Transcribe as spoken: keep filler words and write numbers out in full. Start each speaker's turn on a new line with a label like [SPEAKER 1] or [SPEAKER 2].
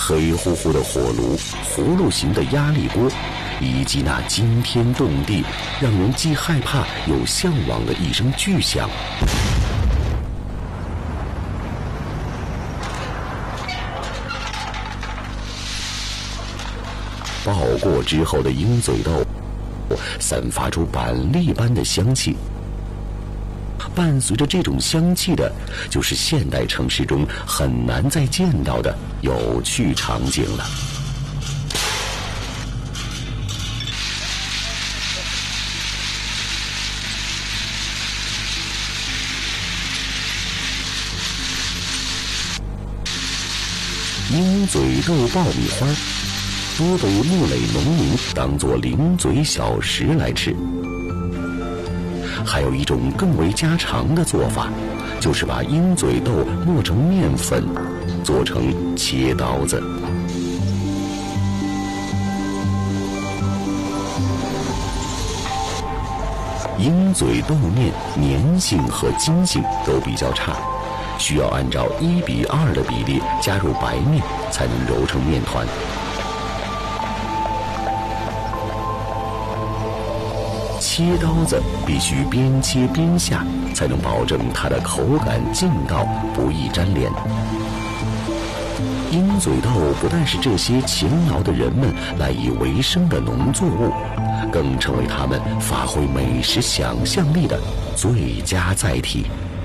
[SPEAKER 1] 黑乎乎的火炉、葫芦形的压力锅，以及那惊天动地、让人既害怕又向往的一声巨响。爆过之后的鹰嘴豆散发出板栗般的香气，伴随着这种香气的，就是现代城市中很难再见到的有趣场景了。鹰嘴豆爆米花多被木垒农民当作零嘴小食来吃。还有一种更为家常的做法，就是把鹰嘴豆磨成面粉，做成切刀子。鹰嘴豆面粘性和筋性都比较差，需要按照一比二的比例加入白面，才能揉成面团。切刀子必须边切边下，才能保证它的口感劲道，不易粘连。鹰嘴豆不但是这些勤劳的人们赖以为生的农作物，更成为他们发挥美食想象力的最佳载体。